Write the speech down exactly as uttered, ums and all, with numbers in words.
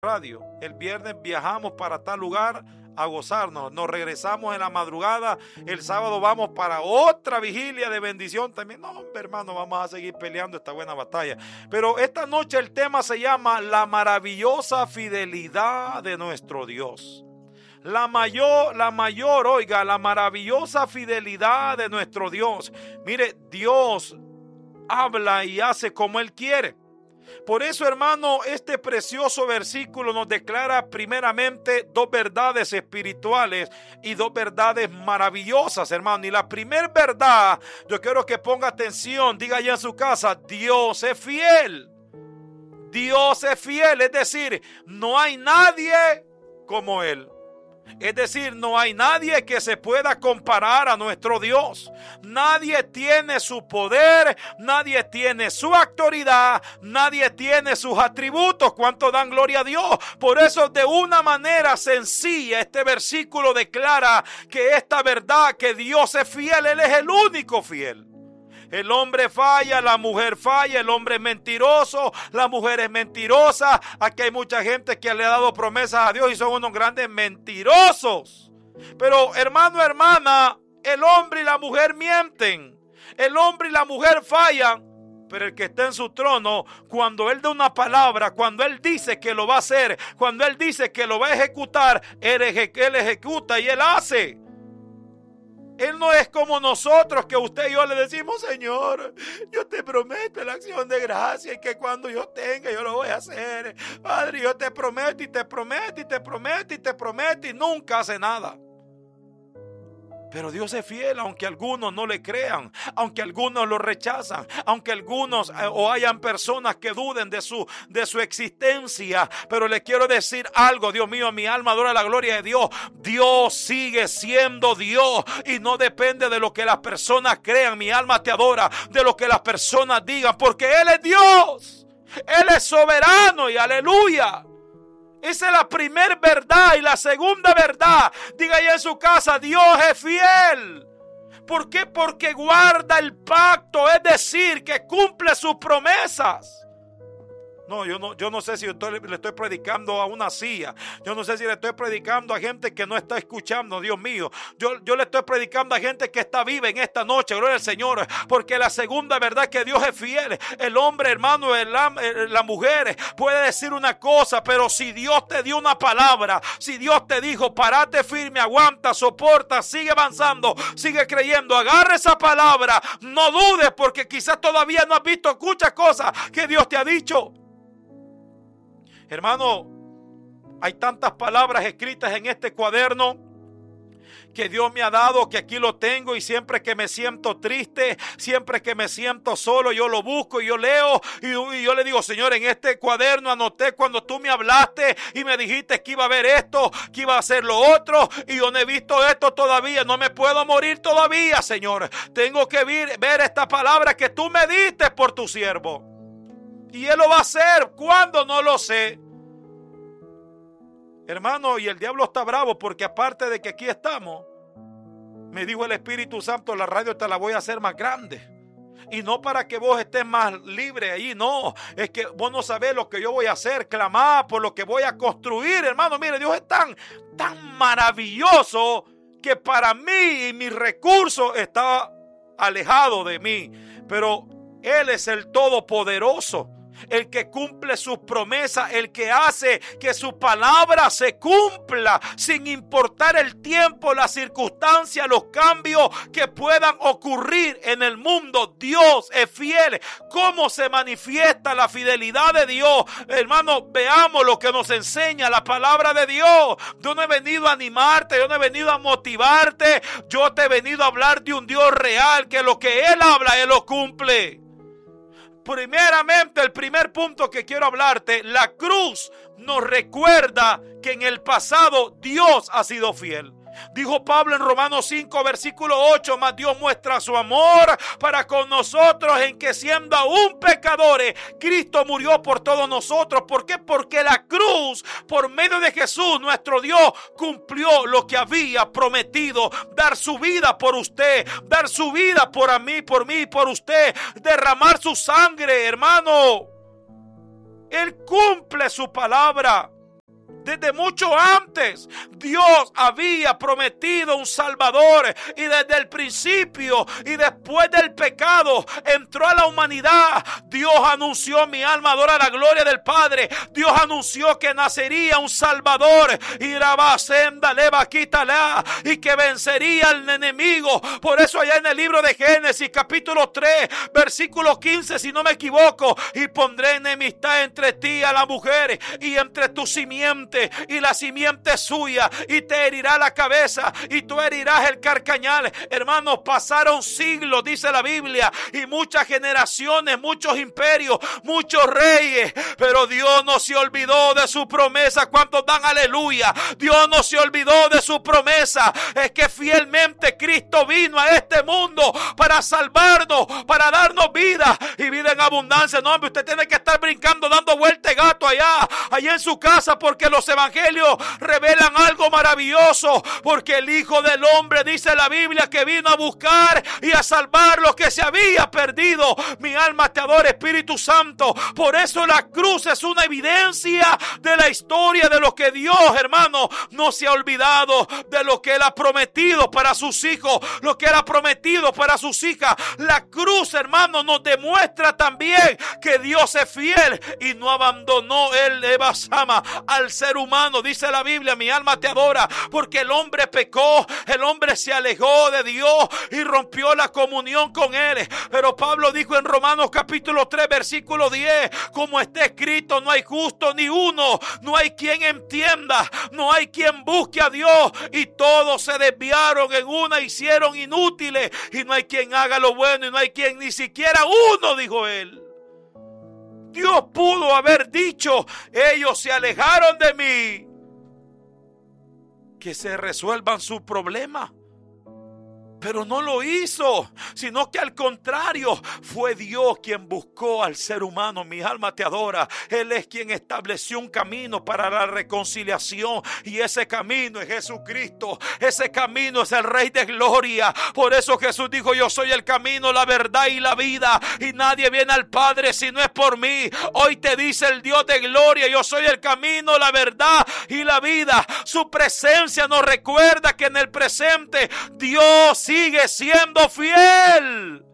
radio. El viernes viajamos para tal lugar a gozarnos, nos regresamos en la madrugada, el sábado vamos para otra vigilia de bendición también. No, hombre, hermano, vamos a seguir peleando esta buena batalla. Pero esta noche el tema se llama la maravillosa fidelidad de nuestro Dios. La mayor, la mayor, oiga, la maravillosa fidelidad de nuestro Dios. Mire, Dios habla y hace como Él quiere. Por eso, hermano, este precioso versículo nos declara primeramente dos verdades espirituales y dos verdades maravillosas, hermano. Y la primera verdad, yo quiero que ponga atención, diga allá en su casa: Dios es fiel. Dios es fiel, es decir, no hay nadie como Él. Es decir, no hay nadie que se pueda comparar a nuestro Dios. Nadie tiene su poder, nadie tiene su autoridad, nadie tiene sus atributos. ¿Cuánto dan gloria a Dios? Por eso, de una manera sencilla, este versículo declara que esta verdad, que Dios es fiel, Él es el único fiel. El hombre falla, la mujer falla, el hombre es mentiroso, la mujer es mentirosa. Aquí hay mucha gente que le ha dado promesas a Dios y son unos grandes mentirosos. Pero hermano, hermana, el hombre y la mujer mienten. El hombre y la mujer fallan. Pero el que está en su trono, cuando Él da una palabra, cuando Él dice que lo va a hacer, cuando Él dice que lo va a ejecutar, Él, eje, él ejecuta y Él hace. Él no es como nosotros, que usted y yo le decimos: Señor, yo te prometo la acción de gracia y que cuando yo tenga yo lo voy a hacer. Padre, yo te prometo y te prometo y te prometo y te prometo y nunca hace nada. Pero Dios es fiel, aunque algunos no le crean, aunque algunos lo rechazan, aunque algunos eh, o hayan personas que duden de su, de su existencia. Pero le quiero decir algo, Dios mío, mi alma adora la gloria de Dios. Dios sigue siendo Dios y no depende de lo que las personas crean. Mi alma te adora de lo que las personas digan, porque Él es Dios. Él es soberano y aleluya. Esa es la primera verdad. Y la segunda verdad, diga ahí en su casa: Dios es fiel. ¿Por qué? Porque guarda el pacto, es decir, que cumple sus promesas. No, yo no, yo no sé si estoy, le estoy predicando a una silla. Yo no sé si le estoy predicando a gente que no está escuchando, Dios mío. Yo, yo le estoy predicando a gente que está viva en esta noche, gloria al Señor. Porque la segunda verdad, que Dios es fiel. El hombre, hermano, la, la mujer puede decir una cosa, pero si Dios te dio una palabra, si Dios te dijo: párate firme, aguanta, soporta, sigue avanzando, sigue creyendo, agarra esa palabra, no dudes, porque quizás todavía no has visto muchas cosas que Dios te ha dicho. Hermano, hay tantas palabras escritas en este cuaderno que Dios me ha dado, que aquí lo tengo, y siempre que me siento triste, siempre que me siento solo, yo lo busco y yo leo y, y yo le digo: Señor, en este cuaderno anoté cuando tú me hablaste y me dijiste que iba a haber esto, que iba a hacer lo otro, y yo no he visto esto todavía, no me puedo morir todavía, Señor. Tengo que ver, ver esta palabra que tú me diste por tu siervo. Y Él lo va a hacer. ¿Cuándo? No lo sé. Hermano, y el diablo está bravo, porque aparte de que aquí estamos, me dijo el Espíritu Santo: la radio te la voy a hacer más grande. Y no para que vos estés más libre ahí, no. Es que vos no sabés lo que yo voy a hacer, clamar por lo que voy a construir, hermano. Mire, Dios es tan, tan maravilloso que para mí y mi recurso está alejado de mí. Pero Él es el Todopoderoso, el que cumple sus promesas, el que hace que su palabra se cumpla sin importar el tiempo, las circunstancias, los cambios que puedan ocurrir en el mundo. Dios es fiel. ¿Cómo se manifiesta la fidelidad de Dios? Hermano, veamos lo que nos enseña la palabra de Dios. Yo no he venido a animarte, yo no he venido a motivarte, yo te he venido a hablar de un Dios real, que lo que Él habla, Él lo cumple. Primeramente, el primer punto que quiero hablarte: la cruz nos recuerda que en el pasado Dios ha sido fiel. Dijo Pablo en Romanos cinco, versículo ocho: mas Dios muestra su amor para con nosotros en que, siendo aún pecadores, Cristo murió por todos nosotros. ¿Por qué? Porque la cruz, por medio de Jesús, nuestro Dios cumplió lo que había prometido: dar su vida por usted, dar su vida por mí, por mí, por usted, derramar su sangre, hermano. Él cumple su palabra. Desde mucho antes Dios había prometido un Salvador, y desde el principio y después del pecado entró a la humanidad. Dios anunció, mi alma adora la gloria del Padre, Dios anunció que nacería un Salvador y que vencería al enemigo. Por eso allá en el libro de Génesis capítulo tres versículo quince, si no me equivoco, y pondré enemistad entre ti y a la mujer, y entre tu simiente y la simiente suya, y te herirá la cabeza y tú herirás el carcañal. Hermanos, pasaron siglos, dice la Biblia, y muchas generaciones, muchos imperios, muchos reyes, pero Dios no se olvidó de su promesa. ¿Cuántos dan aleluya? Dios no se olvidó de su promesa. Es que fielmente Cristo vino a este mundo para salvarnos, para darnos vida y vida en abundancia. No, hombre, usted tiene que estar brincando, dando vuelta de gato allá, allá en su casa, porque los evangelios revelan algo maravilloso, porque el Hijo del Hombre, dice la Biblia, que vino a buscar y a salvar lo que se había perdido. Mi alma te adora, Espíritu Santo. Por eso la cruz es una evidencia de la historia, de lo que Dios, hermano, no se ha olvidado, de lo que Él ha prometido para sus hijos, lo que Él ha prometido para sus hijas. La cruz, hermano, nos demuestra también que Dios es fiel y no abandonó el Ebasama al ser humano. Dice la Biblia, mi alma te adora, porque el hombre pecó, el hombre se alejó de Dios y rompió la comunión con Él. Pero Pablo dijo en Romanos capítulo tres versículo diez, como está escrito, no hay justo ni uno, no hay quien entienda, no hay quien busque a Dios, y todos se desviaron, en una hicieron inútiles, y no hay quien haga lo bueno, y no hay quien ni siquiera uno, dijo él. Dios pudo haber dicho, ellos se alejaron de mí, que se resuelvan su problema. Pero no lo hizo, sino que al contrario, fue Dios quien buscó al ser humano. Mi alma te adora. Él es quien estableció un camino para la reconciliación, y ese camino es Jesucristo. Ese camino es el Rey de Gloria. Por eso Jesús dijo, yo soy el camino, la verdad y la vida, y nadie viene al Padre si no es por mí. Hoy te dice el Dios de gloria, yo soy el camino, la verdad y la vida. Su presencia nos recuerda que en el presente Dios sigue siendo fiel.